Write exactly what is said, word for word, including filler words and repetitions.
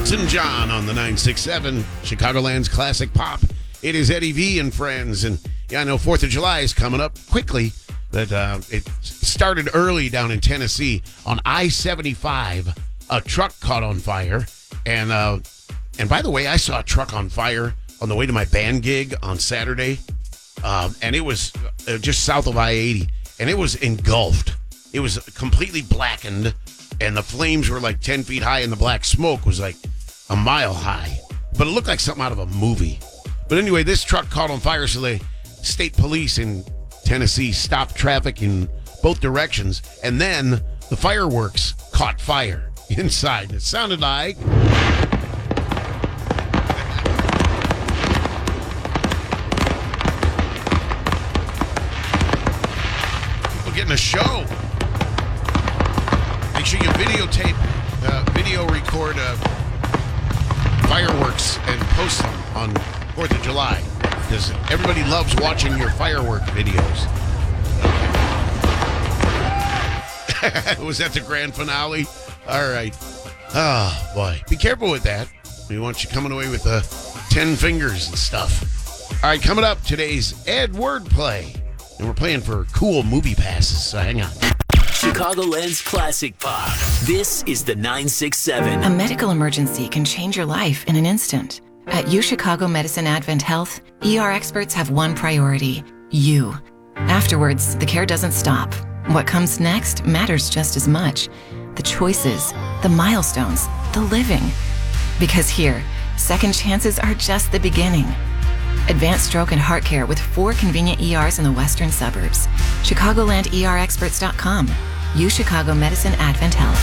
Elton John on the nine six seven, Chicagoland's classic pop. It is Eddie V and friends. And yeah, I know fourth of July is coming up quickly, but uh, it started early down in Tennessee on I seventy-five. A truck caught on fire. And, uh, and by the way, I saw a truck on fire on the way to my band gig on Saturday. Um, and it was uh, just south of I eighty. And it was engulfed. It was completely blackened. And the flames were like ten feet high, and the black smoke was like a mile high. But it looked like something out of a movie. But anyway, this truck caught on fire, so the state police in Tennessee stopped traffic in both directions. And then the fireworks caught fire inside. It sounded like... people getting a show. Make sure you videotape, uh, video record uh, fireworks and post them on fourth of July, because everybody loves watching your firework videos. Okay. Was that the grand finale? All right. Oh, boy. Be careful with that. We want you coming away with uh, ten fingers and stuff. All right, coming up, today's Ed Wordplay. And we're playing for cool movie passes, so hang on. Chicagoland's classic pop. This is the nine six seven. A medical emergency can change your life in an instant. At U Chicago Medicine Advent Health, E R experts have one priority: you. Afterwards, the care doesn't stop. What comes next matters just as much. The choices, the milestones, the living. Because here, second chances are just the beginning. Advanced stroke and heart care with four convenient E Rs in the western suburbs. Chicagoland E R experts dot com. U Chicago Medicine Advent Health.